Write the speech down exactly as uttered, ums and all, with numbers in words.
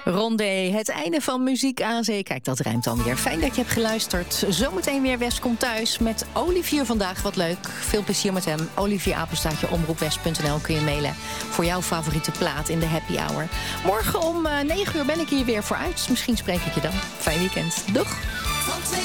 Rondé, het einde van Muziek aan Zee. Kijk, dat rijmt dan weer. Fijn dat je hebt geluisterd. Zometeen weer West komt thuis met Olivier vandaag. Wat leuk. Veel plezier met hem. Olivier apenstaartje omroepwest punt n l kun je mailen voor jouw favoriete plaat in de happy hour. Morgen om negen uur ben ik hier weer vooruit. Misschien spreek ik je dan. Fijn weekend. Doeg!